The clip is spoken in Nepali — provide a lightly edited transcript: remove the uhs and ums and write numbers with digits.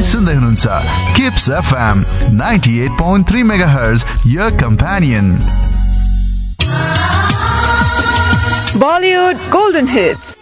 सुन्दै हुनुहुन्छ kips FM 98.3 megahertz, your companion. Bollywood Golden Hits.